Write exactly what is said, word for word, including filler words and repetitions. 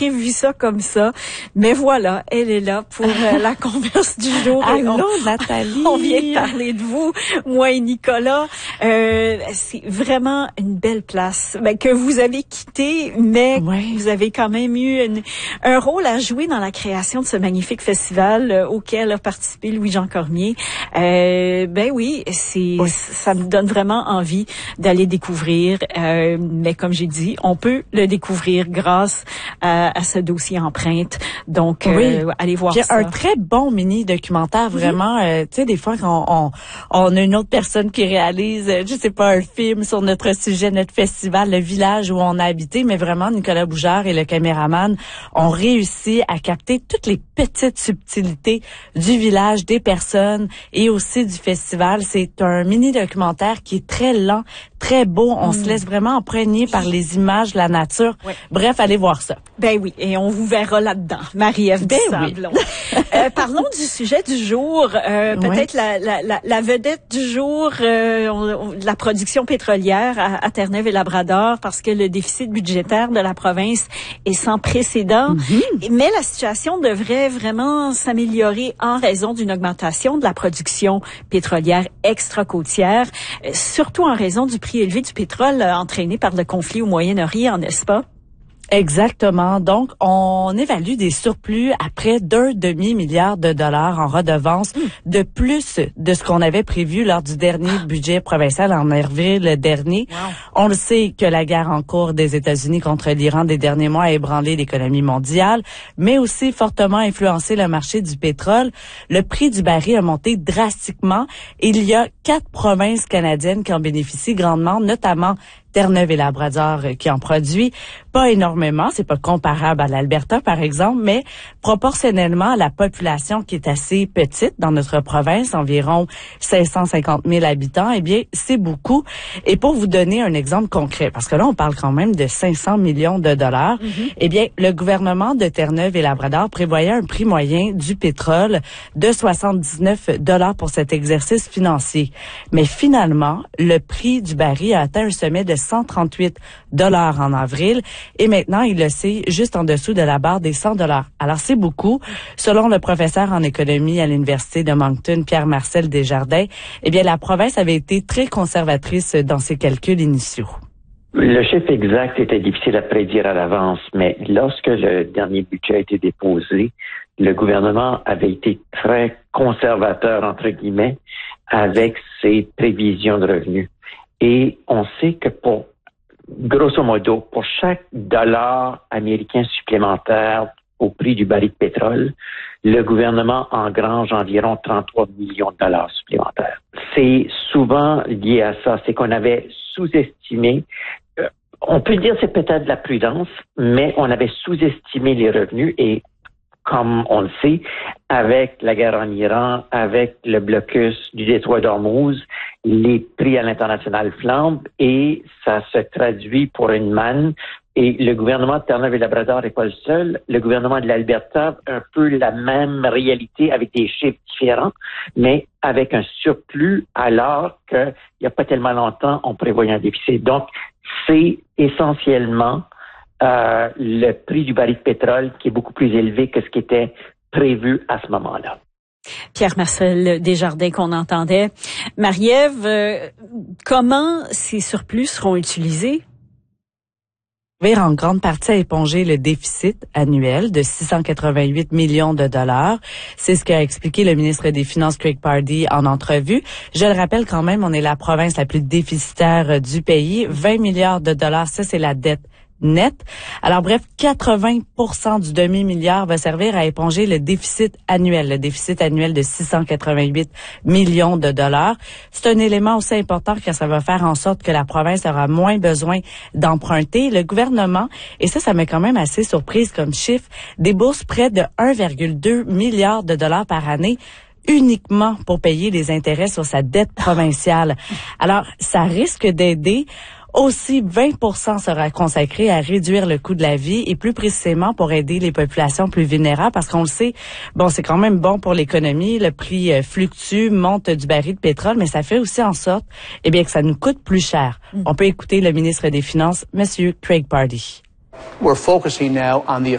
prévu ça comme ça. Mais voilà, elle est là pour euh, la converse du jour. Allô, on, Nathalie. On vient de parler de vous, moi et Nicolas. Euh, c'est vraiment une belle place ben, que vous avez quittée, mais ouais. vous avez quand même eu une, un rôle à jouer dans la création de ce magnifique festival euh, auquel a participé Louis-Jean Cormier. Euh, ben oui, c'est oui. ça me donne vraiment envie d'aller découvrir. Euh, mais comme j'ai dit, on peut le découvrir grâce à, à ce dossier empreinte. Donc, oui. euh, allez voir Puis ça. Un très bon mini documentaire, vraiment. Mm-hmm. Euh, tu sais, des fois quand on, on a une autre personne qui réalise, je sais pas, un film sur notre sujet, notre festival, le village où on a habité, mais vraiment Nicolas Bougeard et le caméraman ont réussi à capter toutes les petites subtilités du village, des personnes et aussi du festival. C'est un mini documentaire qui est très lent, très beau. On mm. se laisse vraiment imprégner par les images, la nature. Oui. Bref, allez voir ça. Ben oui, et on vous verra là-dedans. Marie-Ève ben Sablon. Oui. euh, parlons du sujet du jour. Euh, peut-être oui. la, la, la, la vedette du jour, euh, on, on, la production pétrolière à, à Terre-Neuve et Labrador, parce que le déficit budgétaire de la province est sans précédent. Mm-hmm. Mais la situation devrait vraiment s'améliorer en raison d'une augmentation de la production pétrolière extra-côtière, euh, surtout en raison du prix élevé du pétrole euh, entraîné par le conflit au Moyen-Orient, n'est-ce pas? Exactement. Donc, on évalue des surplus à près d'un demi-milliard de dollars en redevances, mmh. de plus de ce qu'on avait prévu lors du dernier budget provincial en avril dernier. Wow. On le sait que la guerre en cours des États-Unis contre l'Iran des derniers mois a ébranlé l'économie mondiale, mais aussi fortement influencé le marché du pétrole. Le prix du baril a monté drastiquement. Il y a quatre provinces canadiennes qui en bénéficient grandement, notamment Terre-Neuve et Labrador qui en produit. Pas énormément, c'est pas comparable à l'Alberta par exemple, mais proportionnellement à la population qui est assez petite dans notre province, environ cinq cent cinquante mille habitants, eh bien c'est beaucoup. Et pour vous donner un exemple concret, parce que là on parle quand même de cinq cents millions de dollars, mm-hmm. eh bien le gouvernement de Terre-Neuve et Labrador prévoyait un prix moyen du pétrole de soixante-dix-neuf dollars pour cet exercice financier. Mais finalement, le prix du baril a atteint un sommet de cent trente-huit dollars en avril et maintenant il le sait juste en dessous de la barre des cent dollars. Alors c'est beaucoup. Selon le professeur en économie à l'université de Moncton, Pierre-Marcel Desjardins, eh bien la province avait été très conservatrice dans ses calculs initiaux. Le chiffre exact était difficile à prédire à l'avance, mais lorsque le dernier budget a été déposé, le gouvernement avait été très conservateur, entre guillemets, avec ses prévisions de revenus. Et on sait que pour, grosso modo, pour chaque dollar américain supplémentaire au prix du baril de pétrole, le gouvernement engrange environ trente-trois millions de dollars supplémentaires. C'est souvent lié à ça, c'est qu'on avait sous-estimé, euh, on peut dire c'est peut-être de la prudence, mais on avait sous-estimé les revenus et comme on le sait, avec la guerre en Iran, avec le blocus du détroit d'Ormuz, les prix à l'international flambent et ça se traduit pour une manne. Et le gouvernement de Terre-Neuve et Labrador n'est pas le seul. Le gouvernement de l'Alberta a un peu la même réalité avec des chiffres différents, mais avec un surplus alors qu'il n'y a pas tellement longtemps, on prévoyait un déficit. Donc, c'est essentiellement Euh, le prix du baril de pétrole qui est beaucoup plus élevé que ce qui était prévu à ce moment-là. Pierre-Marcel Desjardins qu'on entendait. Marie-Ève, euh, comment ces surplus seront utilisés? En grande partie à éponger le déficit annuel de six cent quatre-vingt-huit millions de dollars. C'est ce qu'a expliqué le ministre des Finances Craig Pardee en entrevue. Je le rappelle quand même, on est la province la plus déficitaire du pays. vingt milliards de dollars, ça c'est la dette net. Alors bref, quatre-vingts pour cent du demi-milliard va servir à éponger le déficit annuel, le déficit annuel de six cent quatre-vingt-huit millions de dollars. C'est un élément aussi important car ça va faire en sorte que la province aura moins besoin d'emprunter. Le gouvernement, et ça, ça m'a quand même assez surprise comme chiffre, débourse près de un virgule deux milliard de dollars par année uniquement pour payer les intérêts sur sa dette provinciale. Alors, ça risque d'aider. Aussi, vingt pour cent sera consacré à réduire le coût de la vie et plus précisément pour aider les populations plus vulnérables parce qu'on le sait, bon, c'est quand même bon pour l'économie, le prix euh, fluctue, monte du baril de pétrole, mais ça fait aussi en sorte, eh bien, que ça nous coûte plus cher. Mm. On peut écouter le ministre des Finances, Monsieur Craig Pardee. We're focusing now on the